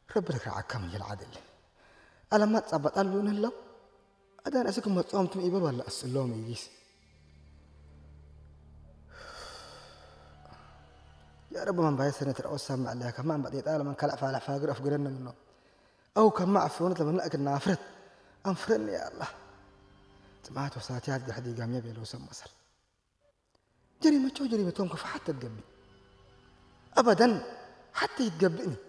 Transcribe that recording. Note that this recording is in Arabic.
رب لك رعاكم يا العدل ألا ما تصبت قالوا نهلو أدان أسكم ما تصومتم إيبل ولا أسلوم يجيس يا رب من باي سنة الأوسام عليها كمان بديت أنا من كلا فعل فاقر أفقرنا منه أو كم عفونة من لك النافرت أنفرني يا الله سمعت وساتيات قاعد يقام يبي لو سم مصر جريمة توم كيف حتى تقبي أبدا حتى يتقبئني